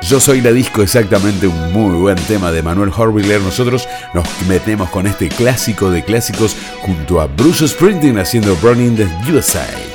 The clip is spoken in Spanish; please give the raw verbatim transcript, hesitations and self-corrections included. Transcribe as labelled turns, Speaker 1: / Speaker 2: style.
Speaker 1: Yo Soy la Disco, exactamente, un muy buen tema de Manuel Horviller. Nosotros nos metemos con este clásico de clásicos junto a Bruce Springsteen haciendo Born in the U S A.